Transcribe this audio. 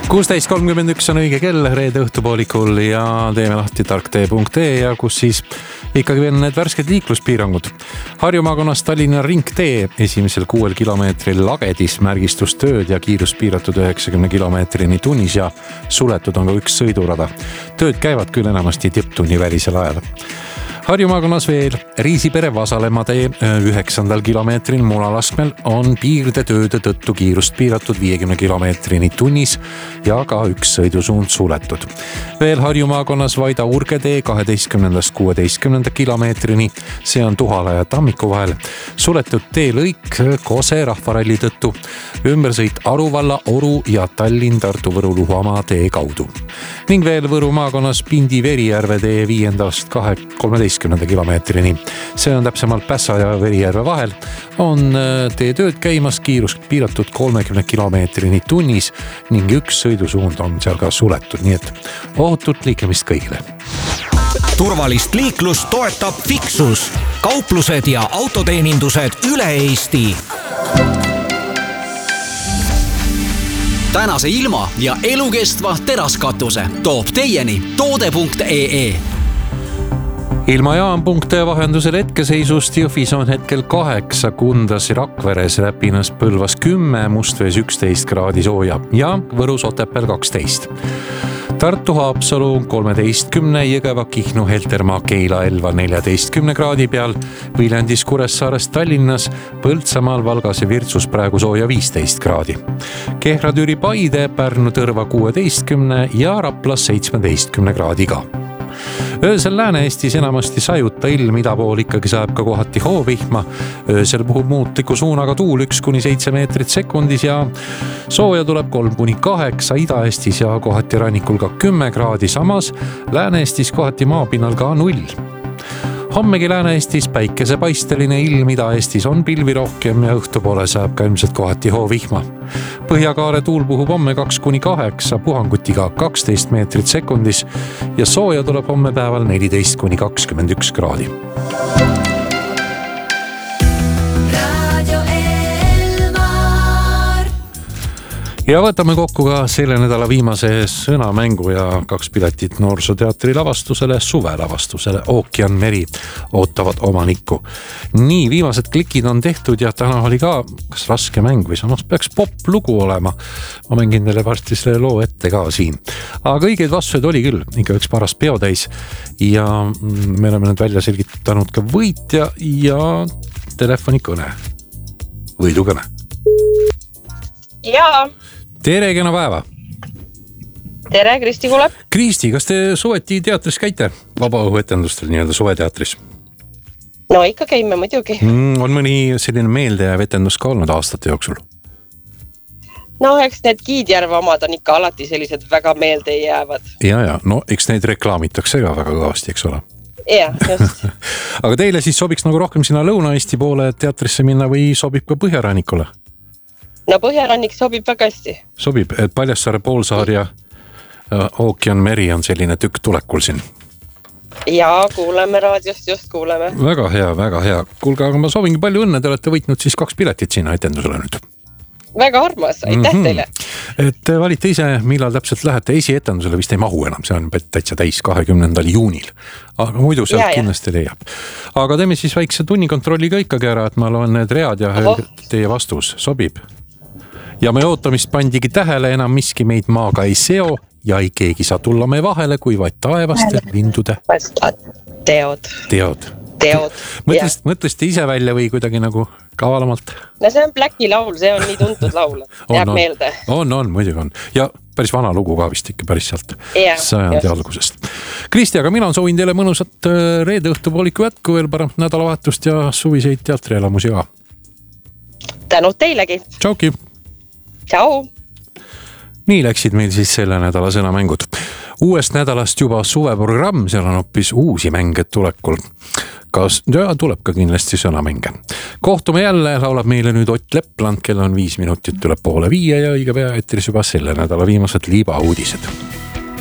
16.31 on õige kell reede õhtupoolikul ja teeme lahti tarktee.ee ja kus siis ikkagi veel need värsked liikluspiirangud. Harju maakonnas Tallinna ringtee esimesel 6 kilomeetril lagedis märgistustööd ja kiirus piiratud 90 kilomeetrini tunnis ja suletud on ka üks sõidurada. Tööd käivad küll enamasti tipptunni välisel ajal. Harju maakonnas veel Riisipere Vasalemma tee 9. kilomeetril Munalaskmel on piirdetööde tõttu kiirust piiratud 50 kilomeetrini tunnis ja ka üks sõidusuund suletud. Veel Harju maakonnas Vaida Urge tee 12. 16. kilomeetrini, see on Tuhala ja Tammiku vahel. Suletud teelõik Kose rahvaralli tõttu, ümbersõit Aruvalla, Oru ja Tallinn-Tartu-Võru-Luhamaa tee kaudu. Ning veel Võru maakonnas Pindi Verijärve tee 5. 13. kilomeetrini. See on täpsemalt Pässa ja Verijärve vahel. On teetööd käimas, kiirus piiratud 30 kilomeetrini tunnis ning üks sõidusuund on seal ka suletud, nii et ohutut liiklemist kõigile. Turvalist liiklust toetab Fixus. Kauplused ja autoteenindused üle Eesti. Tänase ilma ja elukestva teraskatuse toob teieni toode.ee. Ilmajaam.ee vahendusel hetkeseisust Jõhvis on hetkel 8, Kundas, Rakveres, Räpinas, Põlvas 10, Mustvees 11 kraadi sooja ja Võrus Otepääl 12. Tartu Haapsalu 13, Jõgeva, Kihnu, Heltermaa, Keila, Elva 14 kraadi peal, Viljandis, Kuressaares, Tallinnas, Põltsamaal, Valgas ja Virtsus praegu sooja 15 kraadi. Kehra, Türi, Paide, Pärnu, Tõrva 16 ja Raplas 17 kraadiga. Öösel Lääne-Eestis enamasti sajuta ilm, idapool ikkagi saab ka kohati hoovihma. Öösel puhub muutliku suunaga tuul 1-7 meetrit sekundis ja sooja tuleb 3-8, Ida-Eestis ja kohati rannikul ka 10 kraadi, samas Lääne-Eestis kohati maapinnal ka 0. Hommegi Lääne-Eestis päikesepaisteline ilm, Ida-Eestis on pilvi rohkem ja õhtupoole saab ka ilmselt kohati hoovihma. Põhjakaare tuul puhub homme 2-8, puhangutiga 12 meetrit sekundis ja sooja tuleb homme päeval 14-21 kraadi. Ja võtame kokku ka selle nädala viimase sõnamängu ja 2 piletit Noorsooteatri lavastusele, suvelavastusele Ookean Meri ootavad omanikku. Nii, viimased klikid on tehtud ja täna oli ka kas raske mäng või samas peaks pop-lugu olema. Ma mängin teile varsti selle loo ette ka siin. Aga õigeid vastused oli küll, ikka üks paras peotäis ja me oleme nüüd välja selgitanud ka võitja ja telefonikõne. Võidukõne. Jaa. Tere, kena päeva. Tere, Kristi kuuleb. Kristi, kas te suveti teatris käite? Vabaõhuetendustel nii-öelda suveteatris? No ikka käime muidugi. On mõni selline meeldejääv etendus ka olnud aastate jooksul? No eks need Kiidjärve omad on ikka alati sellised väga meelde jäävad. Ja, no eks neid reklaamitakse ka väga kõvasti, eks ole? Jah, just. Aga teile siis sobiks nagu rohkem sinna Lõuna-Eesti poole teatrisse minna või sobib ka Põhjarannikule? No Põhjarannik sobib väga hästi. Sobib, et Paljassaare poolsaar ja Ookean Meri on selline tükk tulekul siin. Jaa, kuuleme raadiost, just kuuleme. Väga hea, väga hea. Kuulge, aga ma soovingi palju õnne, te olete võitnud siis 2 piletit sinna etendusele nüüd. Väga armas, aitäh teile. Et valite ise, millal täpselt lähete esietendusele, vist ei mahu enam, see on täitsa täis 20. juunil. Aga muidu sealt kindlasti leiab. Aga teeme siis väikse tunnikontrolli ka ikkagi ära, et ma loen need read ja teie vastus sobib. Ja me ootamist pandigi tähele, enam miski meid maaga ei seo ja ei keegi saa tulla me vahele, kui vaid taevaste lindude teod. Mõtlesite ise välja või kuidagi nagu kavalamalt? No see on Blacki laul, see on nii tuntud laul. Jääb meelde. On, muidugi on. Ja päris vana lugu ka vist ikka päris sealt sajandi algusest. Kristi, aga mina soovin teile mõnusat reede õhtupooliku jätku veel paremat nädalavahetust ja suviseid teatrielamusi ka. Tänud teilegi. Tšauki. Tšau. Nii läksid meil siis selle nädala sõnamängud. Uuest nädalast juba suveprogramm, seal on hoopis uusi mänge tulekul. Tuleb ka kindlasti sõnamänge. Kohtume jälle, laulab meile nüüd Ott Lepland, kell on 5 minutit üle 4:30 ja õige pea eetris juba selle nädala viimased liibauudised.